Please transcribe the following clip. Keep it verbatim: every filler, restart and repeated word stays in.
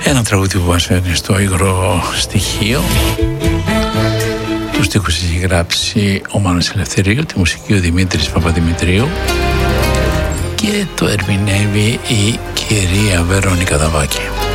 Ένα τραγούδι που βάζει στο υγρό στοιχείο. Τους στίχους έχει γράψει ο Μάνος Ελευθερίου, τη μουσική ο Δημήτρης Παπαδημητρίου και το ερμηνεύει η κυρία Βερόνικα Δαβάκη.